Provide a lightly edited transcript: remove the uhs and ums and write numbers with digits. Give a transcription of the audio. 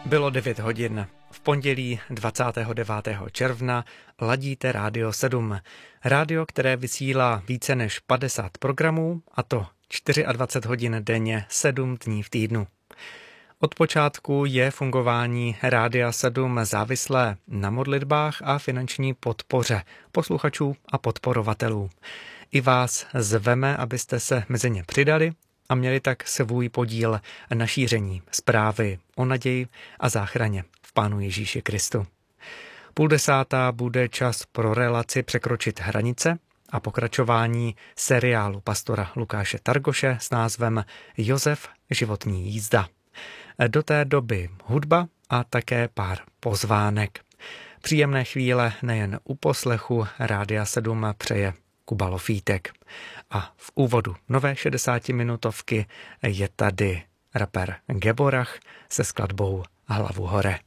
Bylo 9 hodin. V pondělí 29. června ladíte Rádio 7. Rádio, které vysílá více než 50 programů, a to 24 hodin denně, 7 dní v týdnu. Od počátku je fungování Rádia 7 závislé na modlitbách a finanční podpoře posluchačů a podporovatelů. I vás zveme, abyste se mezi ně přidali a měli tak svůj podíl na šíření zprávy o naději a záchraně v Pánu Ježíši Kristu. 9:30 bude čas pro relaci Překročit hranice a pokračování seriálu pastora Lukáše Targoše s názvem Josef, životní jízda. Do té doby hudba a také pár pozvánek. Příjemné chvíle nejen u poslechu Rádia 7 přeje Kuba Lofítek. A v úvodu nové 60minutovky je tady rapper Geborach se skladbou Hlavu hore.